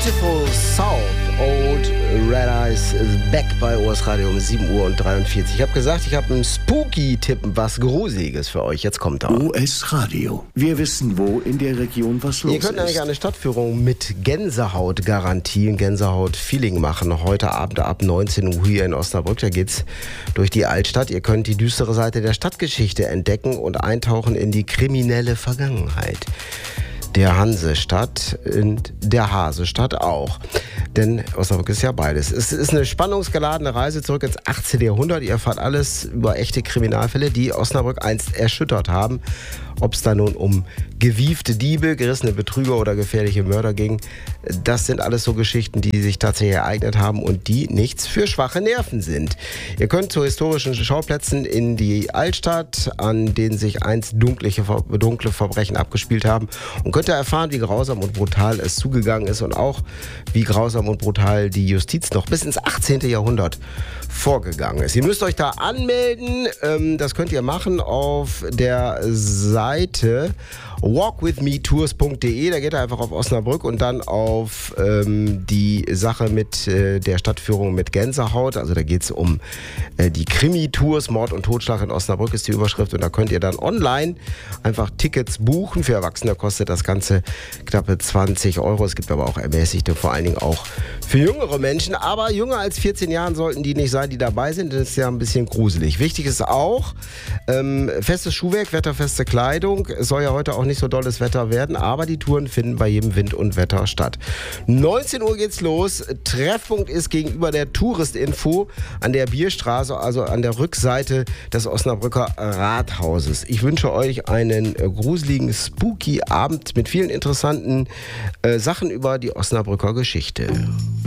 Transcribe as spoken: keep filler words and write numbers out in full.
Beautiful South, Old Red Eyes is back bei O S Radio um sieben Uhr und dreiundvierzig. Ich habe gesagt, ich habe einen Spooky-Tipp, was Gruseliges für euch. Jetzt kommt er. O S Radio. Wir wissen, wo in der Region was los ist. Ihr könnt nämlich eine Stadtführung mit Gänsehaut-Garantien, Gänsehaut-Feeling machen. Heute Abend ab neunzehn Uhr hier in Osnabrück. Da geht's durch die Altstadt. Ihr könnt die düstere Seite der Stadtgeschichte entdecken und eintauchen in die kriminelle Vergangenheit der Hansestadt und der Hasestadt auch. Denn Osnabrück ist ja beides. Es ist eine spannungsgeladene Reise zurück ins achtzehnten Jahrhundert. Ihr erfahrt alles über echte Kriminalfälle, die Osnabrück einst erschüttert haben. Ob es da nun um gewiefte Diebe, gerissene Betrüger oder gefährliche Mörder ging, das sind alles so Geschichten, die sich tatsächlich ereignet haben und die nichts für schwache Nerven sind. Ihr könnt zu historischen Schauplätzen in die Altstadt, an denen sich einst dunkle, dunkle Verbrechen abgespielt haben, und könnt ihr erfahren, wie grausam und brutal es zugegangen ist und auch wie grausam und brutal die Justiz noch bis ins achtzehnten Jahrhundert vorgegangen ist. Ihr müsst euch da anmelden. Das könnt ihr machen auf der Seite walk with me tours punkt de. Da geht ihr einfach auf Osnabrück und dann auf ähm, die Sache mit äh, der Stadtführung mit Gänsehaut. Also da geht es um äh, die Krimi-Tours. Mord und Totschlag in Osnabrück ist die Überschrift. Und da könnt ihr dann online einfach Tickets buchen. Für Erwachsene kostet das Ganze knappe zwanzig Euro. Es gibt aber auch ermäßigte, vor allen Dingen auch für jüngere Menschen. Aber jünger als vierzehn Jahren sollten die nicht sein, die dabei sind. Das ist ja ein bisschen gruselig. Wichtig ist auch ähm, festes Schuhwerk, wetterfeste Kleidung. Es soll ja heute auch nicht so dolles Wetter werden, aber die Touren finden bei jedem Wind und Wetter statt. neunzehn Uhr geht's los. Treffpunkt ist gegenüber der Touristinfo an der Bierstraße, also an der Rückseite des Osnabrücker Rathauses. Ich wünsche euch einen äh, gruseligen, spooky Abend mit vielen interessanten äh, Sachen über die Osnabrücker Geschichte.